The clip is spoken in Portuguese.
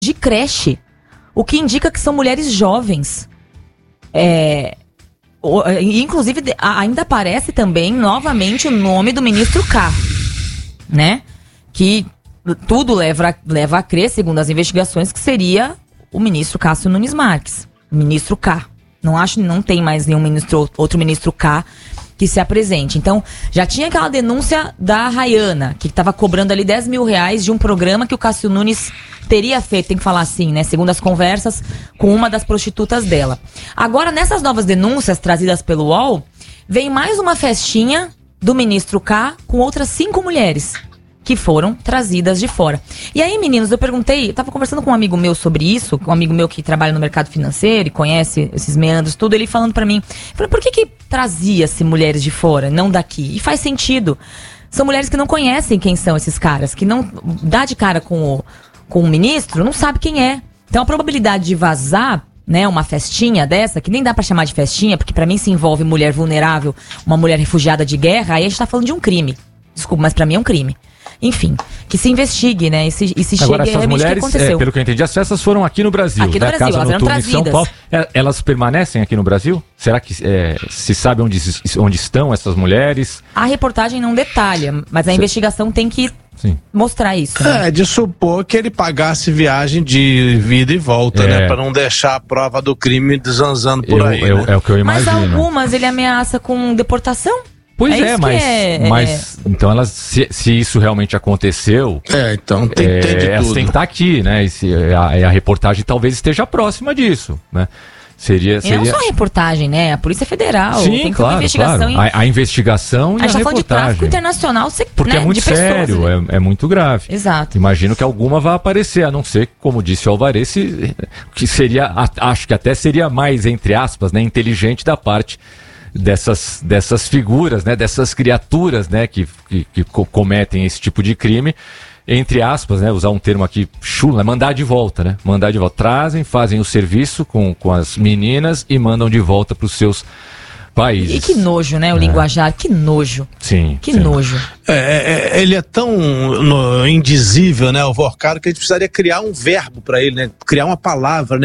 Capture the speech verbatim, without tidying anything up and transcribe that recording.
de creche, o que indica que são mulheres jovens. É, inclusive, ainda aparece também novamente o nome do ministro K, né? Que tudo leva, leva a crer, segundo as investigações, que seria o ministro Cássio Nunes Marques, o ministro K. Não acho, não tem mais nenhum ministro, outro ministro K que se apresente. Então, já tinha aquela denúncia da Rayana, que estava cobrando ali dez mil reais de um programa que o Cássio Nunes teria feito, tem que falar assim, né? Segundo as conversas com uma das prostitutas dela. Agora, nessas novas denúncias trazidas pelo U O L, vem mais uma festinha do ministro K com outras cinco mulheres que foram trazidas de fora. E aí, meninos, eu perguntei, eu tava conversando com um amigo meu sobre isso, um amigo meu que trabalha no mercado financeiro e conhece esses meandros, tudo, ele falando pra mim, falei, por que que trazia-se mulheres de fora, não daqui? E faz sentido. São mulheres que não conhecem quem são esses caras, que não dá de cara com o, com o ministro, não sabe quem é. Então a probabilidade de vazar, né, uma festinha dessa, que nem dá pra chamar de festinha, porque pra mim se envolve mulher vulnerável, uma mulher refugiada de guerra, aí a gente tá falando de um crime. Desculpa, mas pra mim é um crime. Enfim, que se investigue, né? E se, e se Agora, chegue essas realmente o que mulheres, aconteceu. É, pelo que eu entendi, as festas foram aqui no Brasil. Aqui no né? Brasil, Casa elas eram Noturna em São trazidas. Paulo. É, elas permanecem aqui no Brasil? Será que é, se sabe onde, onde estão essas mulheres? A reportagem não detalha, mas a Sim. investigação tem que Sim. mostrar isso. Né? É, de supor que ele pagasse viagem de vida e volta, É. né? Pra não deixar a prova do crime desanzando por Eu- aí, eu- né? É o que eu Mas imagino. algumas ele ameaça com deportação? Pois É é, isso que mas, é- mas então elas, se, se isso realmente aconteceu, É, então tem que ter de é, elas tudo. têm que estar aqui, né? E se, a, a reportagem talvez esteja próxima disso, né? Seria, E não seria... só a reportagem, né? A Polícia Federal Sim, tem que ter uma claro, investigação. claro. Em... A, a investigação e A a, gente tá falando de reportagem. tráfico internacional, você, Porque né, é muito de pessoas. sério, é, é muito grave. Exato. Imagino que alguma vai aparecer, a não ser, como disse o Alvarez, se- que seria, a- acho que até seria mais, entre aspas, né, inteligente da parte dessas, dessas figuras, né, dessas criaturas, né, que, que, que co- cometem esse tipo de crime, entre aspas, né, usar um termo aqui chulo, né, mandar de volta, né, mandar de volta. Trazem, fazem o serviço com, com as meninas e mandam de volta para os seus países. E que nojo, né? O É. linguajar, que nojo. Sim. Que sim. nojo. É, é, é, ele é tão no, indizível, né, o Vorcaro, que a gente precisaria criar um verbo pra ele, né? Criar uma palavra, né?